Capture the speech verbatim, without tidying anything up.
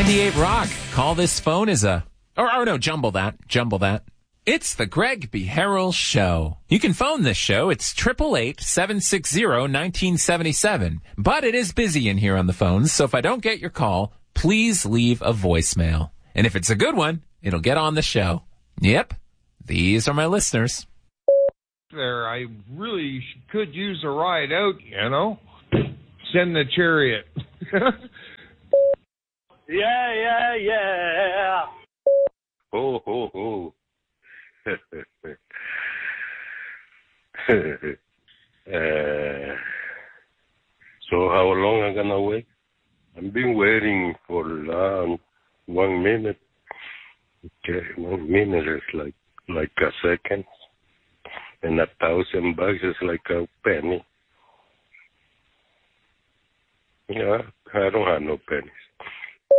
ninety-eight Rock. Call this phone is a... Or, or no, jumble that. Jumble that. It's the Greg B. Harrell Show. You can phone this show. It's eight eight eight, seven six zero, one nine seven seven. But it is busy in here on the phones, so if I don't get your call, please leave a voicemail. And if it's a good one, it'll get on the show. Yep, these are my listeners. There, I really could use a ride out, you know? Send the chariot. Yeah, yeah, yeah. Ho, ho, ho. uh, so how long am I gonna wait? I've been waiting for uh, one minute. Okay, one minute is like like a second, and a thousand bucks is like a penny. Yeah, I don't have no pennies.